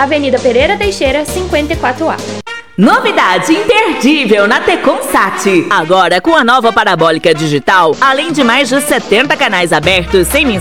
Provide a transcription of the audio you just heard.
Avenida Pereira Teixeira, 54A. Novidade imperdível na Tecom Sat. Agora com a nova parabólica digital, além de mais de 70 canais abertos sem mensagem